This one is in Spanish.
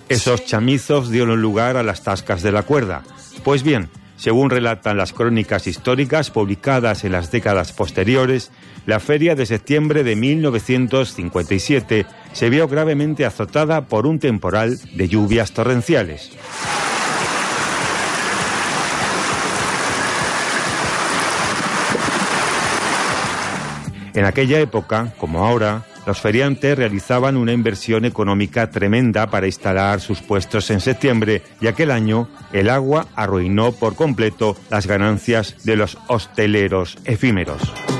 Esos chamizos dieron lugar a las tascas de la cuerda. Pues bien, según relatan las crónicas históricas publicadas en las décadas posteriores, la feria de septiembre de 1957 se vio gravemente azotada por un temporal de lluvias torrenciales. En aquella época, como ahora, los feriantes realizaban una inversión económica tremenda para instalar sus puestos en septiembre, y aquel año el agua arruinó por completo las ganancias de los hosteleros efímeros.